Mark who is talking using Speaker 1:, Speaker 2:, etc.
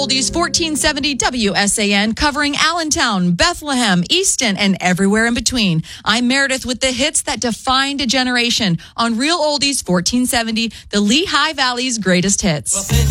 Speaker 1: Oldies 1470 WSAN, covering Allentown, Bethlehem, Easton, and everywhere in between. I'm Meredith with the hits that defined a generation on Real Oldies 1470, the Lehigh Valley's greatest hits.